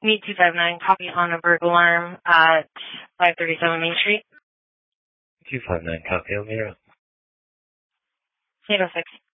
Need 259, copy on a burglar alarm at 537 Main Street. 259, copy, Elmira. 806.